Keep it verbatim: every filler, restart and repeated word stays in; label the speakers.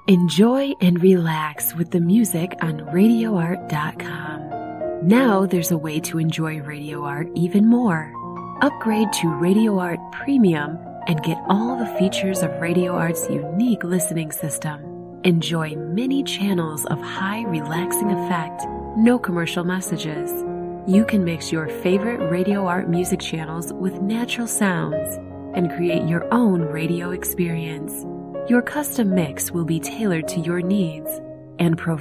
Speaker 1: Enjoy and relax with the music on radio art dot com. Now there's a way to enjoy Radio Art even more. Upgrade to Radio Art Premium and get all the features of Radio Art's unique listening system. Enjoy many channels of high relaxing effect, no commercial messages. You can mix your favorite Radio Art music channels with natural sounds and create your own radio experience. Your custom mix will be tailored to your needs and provide